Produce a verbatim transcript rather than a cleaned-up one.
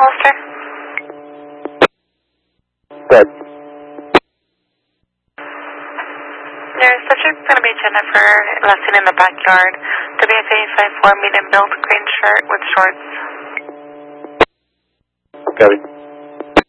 holster. Good. Your subject's going to be Jennifer, last seen in the backyard. W F A five four, medium built, green shirt with shorts. Copy.